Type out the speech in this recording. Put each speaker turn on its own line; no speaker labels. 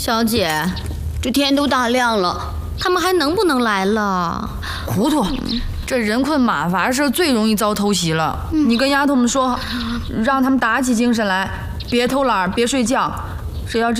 小姐，这天都大亮了，他们还能不能来了？
糊涂，这人困马乏是最容易遭偷袭了。你跟丫头们说，让他们打起精神来，别偷懒，别睡觉。只要这